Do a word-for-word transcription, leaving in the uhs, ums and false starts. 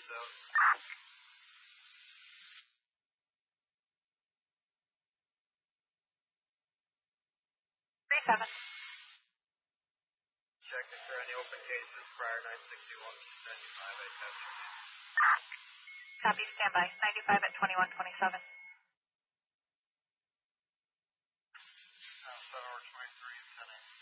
zone. three seven. Check if there are any open cases prior nine sixty-one to ninety-five. I captured. Copy, standby. ninety-five at twenty-one twenty-seven.